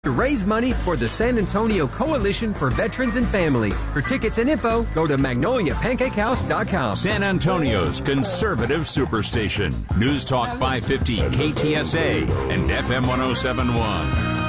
to raise money for the San Antonio Coalition for Veterans and Families. For tickets and info, go to MagnoliaPancakeHouse.com. San Antonio's conservative superstation. News Talk 550 KTSA and FM 1071.